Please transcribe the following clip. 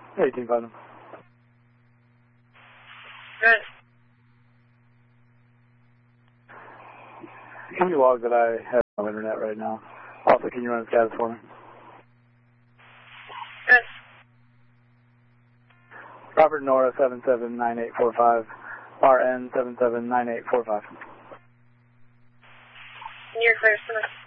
18 Putnam. Good. Can you log that I have no internet right now? Also, can you run a status for me? Good. Robert Nora 779845, RN 779845. You're clear, sir.